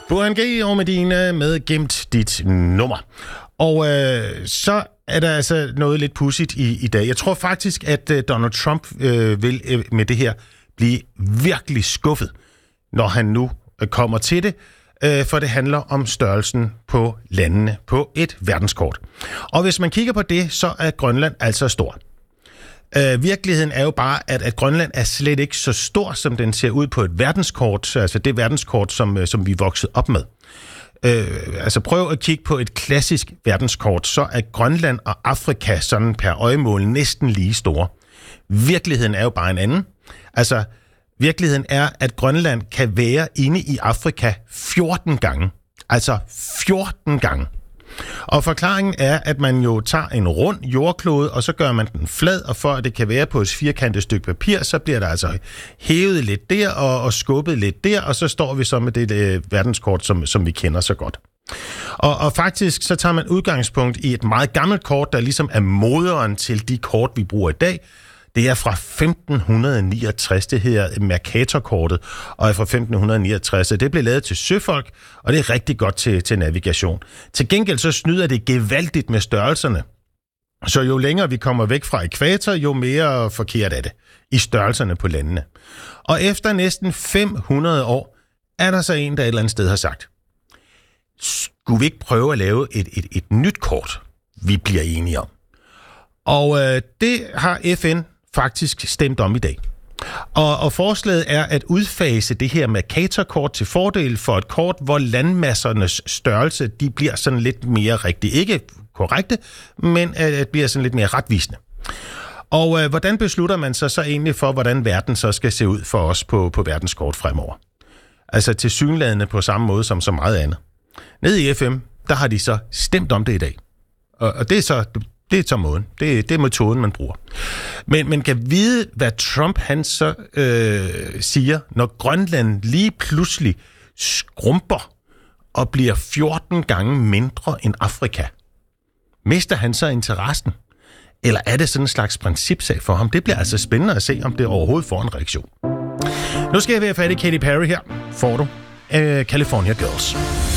Burhan G. og Medina med Gemt dit nummer. Og så er der altså noget lidt pudsigt i dag. Jeg tror faktisk, at Donald Trump vil med det her blive virkelig skuffet, når han nu kommer til det, for det handler om størrelsen på landene på et verdenskort. Og hvis man kigger på det, så er Grønland altså stor. Virkeligheden er jo bare, at Grønland er slet ikke så stor, som den ser ud på et verdenskort, altså det verdenskort, som vi er vokset op med. Altså prøv at kigge på et klassisk verdenskort, så er Grønland og Afrika sådan per øjemål næsten lige store. Virkeligheden er jo bare en anden. Altså, virkeligheden er, at Grønland kan være inde i Afrika 14 gange. Altså 14 gange. Og forklaringen er, at man jo tager en rund jordklode, og så gør man den flad, og for at det kan være på et firkantet stykke papir, så bliver der altså hævet lidt der og skubbet lidt der, og så står vi så med det verdenskort, som vi kender så godt. Og faktisk så tager man udgangspunkt i et meget gammelt kort, der ligesom er moderen til de kort, vi bruger i dag. Det er fra 1569, det her Mercatorkortet, og er fra 1569. Det blev lavet til søfolk, og det er rigtig godt til navigation. Til gengæld så snyder det gevaldigt med størrelserne. Så jo længere vi kommer væk fra ækvator, jo mere forkert er det i størrelserne på landene. Og efter næsten 500 år er der så en, der et eller andet sted har sagt, skulle vi ikke prøve at lave et nyt kort, vi bliver enige om? Og det har FN faktisk stemt om i dag. Og forslaget er at udfase det her Mercatorkort til fordel for et kort, hvor landmassernes størrelse, de bliver sådan lidt mere rigtig. Ikke korrekte, men bliver sådan lidt mere retvisende. Og hvordan beslutter man så egentlig for, hvordan verden så skal se ud for os på verdenskort fremover? Altså tilsyneladende på samme måde som så meget andet. Nede i FM, der har de så stemt om det i dag. Og det er så måden. Det er metoden, man bruger. Men man kan vide, hvad Trump han så siger, når Grønland lige pludselig skrumper og bliver 14 gange mindre end Afrika. Mister han så interessen? Eller er det sådan en slags principsag for ham? Det bliver altså spændende at se, om det overhovedet får en reaktion. Nu skal jeg være fat i Katy Perry her. Får du California Girls.